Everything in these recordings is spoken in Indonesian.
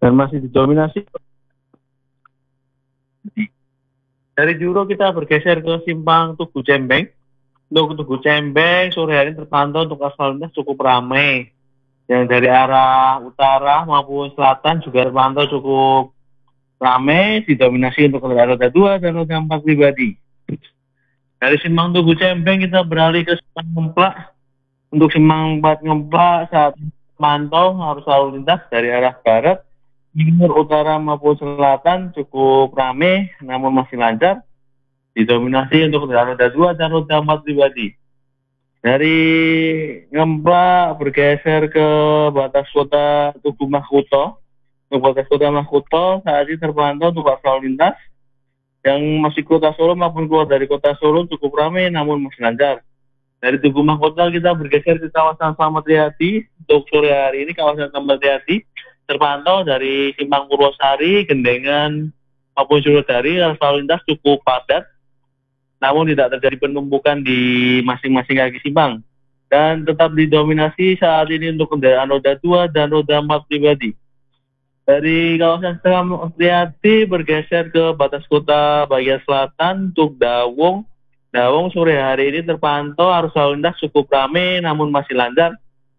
dan masih didominasi. Dari Juro kita bergeser ke simpang Tugu Cembeng. Untuk Tugu Cembeng sore hari terpantau untuk arus lalu lintas cukup ramai. Yang dari arah utara maupun selatan juga terpantau cukup ramai, didominasi untuk kendaraan roda 2 dan roda 4 pribadi. Dari simpang Tugu Cembeng kita beralih ke simpang Ngemplak. Untuk simpang 4 Ngemplak saat ini terpantau arus lalu lintas dari arah barat, timur, utara maupun selatan cukup ramai, namun masih lancar. Didominasi untuk kendaraan roda 2 dan roda 4 pribadi. Dari Ngemplak bergeser ke batas kota Tugu Mahkota. Untuk batas kota Mahkota saat ini terpantau untuk arus lalu lintas yang masih kota Solo maupun keluar dari kota Solo cukup ramai namun masih lancar. Dari Tugu Mahkota kita bergeser ke kawasan Slamet Riyadi. Untuk sore hari ini kawasan Slamet Riyadi terpantau dari simpang Purwosari, Gendengan maupun Surodari arus lalu lintas cukup padat, namun tidak terjadi penumpukan di masing-masing kaki simpang. Dan tetap didominasi saat ini untuk kendaraan roda 2 dan roda 4 pribadi. Dari kawasan Slamet Riyadi bergeser ke batas kota bagian selatan untuk Dawung. Dawung sore hari ini terpantau arus lalu lintas cukup ramai namun masih lancar.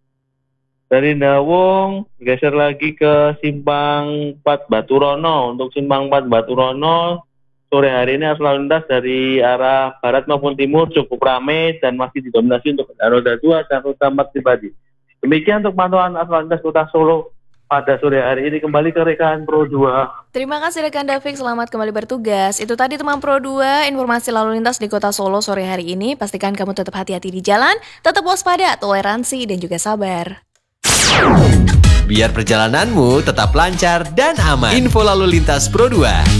Dari Dawung bergeser lagi ke simpang 4 Baturono. Untuk simpang 4 Baturono sore hari ini arus lalu lintas dari arah barat maupun timur cukup ramai dan masih didominasi untuk roda 2 dan roda 4 pribadi. Demikian untuk pantauan arus lalu lintas Kota Solo pada sore hari ini. Kembali ke rekan Pro 2. Terima kasih rekan Davik, selamat kembali bertugas. Itu tadi teman Pro 2, informasi lalu lintas di Kota Solo sore hari ini. Pastikan kamu tetap hati-hati di jalan, tetap waspada, toleransi, dan juga sabar. Biar perjalananmu tetap lancar dan aman. Info lalu lintas Pro 2.